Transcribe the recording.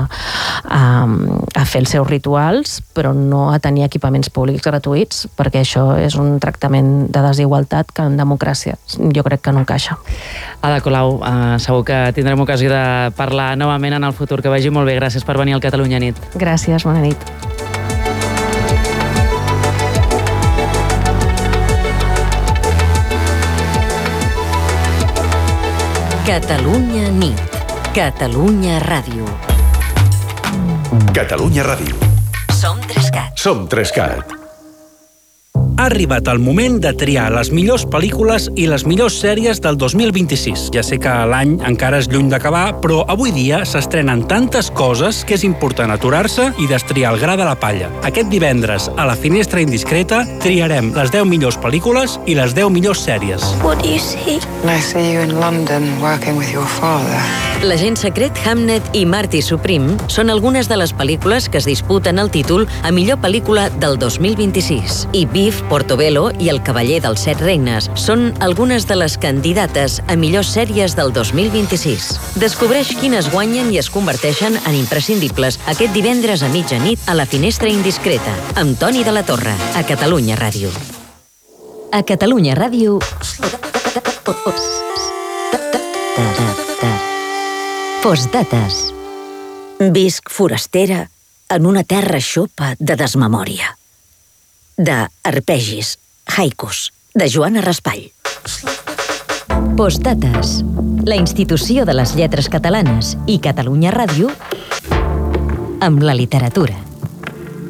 fer els seus rituals, però no a tenir equipaments públics gratuïts, perquè això és un tractament de desigualtat que en democràcia jo crec que no encaixa. Ada Colau, segur que tindrem ocasió de parlar novament en el futur. Que vagi molt bé. Gràcies per venir al Catalunya Nit. Gràcies, bona nit. Catalunya Nit. Catalunya Ràdio. Catalunya Ràdio. Som 3CAT. Som 3CAT. Ha arribat el moment de triar les millors pel·lícules i les millors sèries del 2026. Ja sé que l'any encara és lluny d'acabar, però avui dia s'estrenen tantes coses que és important aturar-se i destriar el gra de la palla. Aquest divendres, a la Finestra Indiscreta, triarem les 10 millors pel·lícules i les 10 millors sèries. What do you see? I see you in London working with your father. L'agent secret Hamnet i Marty Supreme són algunes de les pel·lícules que es disputen el títol a millor pel·lícula del 2026. I Beef, Portobello i El cavaller dels 7 regnes són algunes de les candidates a millors sèries del 2026. Descobreix quines guanyen i es converteixen en imprescindibles aquest divendres a mitjanit a la Finestra Indiscreta, amb Toni de la Torre, a Catalunya Ràdio. A Catalunya Ràdio... Postdates. Visc forastera en una terra xopa de desmemòria. De Arpegis, haikus, de Joana Raspall. Postdates, la institució de les lletres catalanes i Catalunya Ràdio amb la literatura.